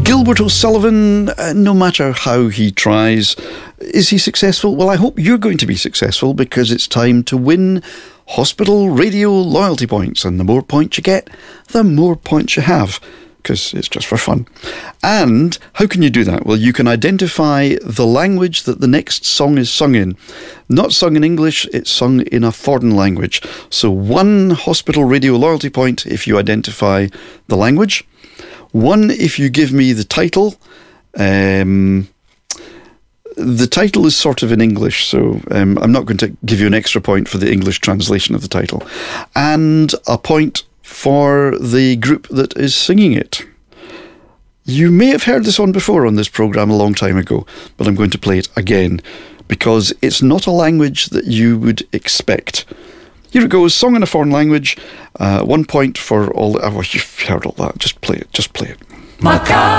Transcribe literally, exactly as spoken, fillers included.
Gilbert O'Sullivan, uh, no matter how he tries, is he successful? Well, I hope you're going to be successful, because it's time to win Hospital Radio loyalty points. And the more points you get, the more points you have, because it's just for fun. And how can you do that? Well, you can identify the language that the next song is sung in. Not sung in English, it's sung in a foreign language. So one Hospital Radio loyalty point if you identify the language. One if you give me the title. Um, the title is sort of in English, so um, I'm not going to give you an extra point for the English translation of the title. And a point for the group that is singing it. You may have heard this one before on this programme a long time ago, but I'm going to play it again because it's not a language that you would expect. Here it goes, song in a foreign language. Uh, one point for all... Oh, you've heard all that. Just play it. Just play it.